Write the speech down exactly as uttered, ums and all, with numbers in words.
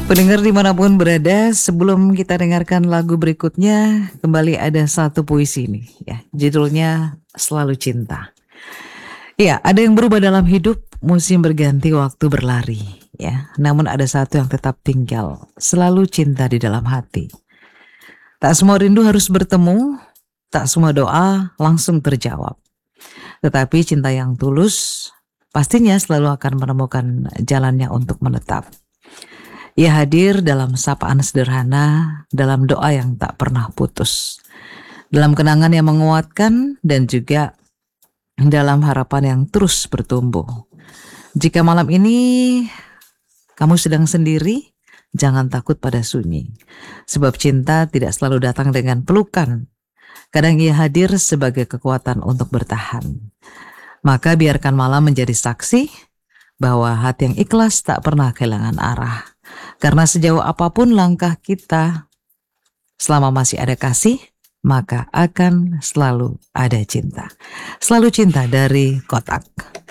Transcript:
Pendengar dimanapun berada, sebelum kita dengarkan lagu berikutnya, kembali ada satu puisi nih ya, judulnya Selalu Cinta. Iya, ada yang berubah dalam hidup, musim berganti, waktu berlari ya. Namun ada satu yang tetap tinggal, selalu cinta di dalam hati. Tak semua rindu harus bertemu, tak semua doa langsung terjawab. Tetapi cinta yang tulus pastinya selalu akan menemukan jalannya untuk menetap. Ia hadir dalam sapaan sederhana, dalam doa yang tak pernah putus, dalam kenangan yang menguatkan, dan juga dalam harapan yang terus bertumbuh. Jika malam ini kamu sedang sendiri, jangan takut pada sunyi. Sebab cinta tidak selalu datang dengan pelukan. Kadang ia hadir sebagai kekuatan untuk bertahan. Maka biarkan malam menjadi saksi bahwa hati yang ikhlas tak pernah kehilangan arah. Karena sejauh apapun langkah kita, selama masih ada kasih, maka akan selalu ada cinta. Selalu Cinta dari Kotak.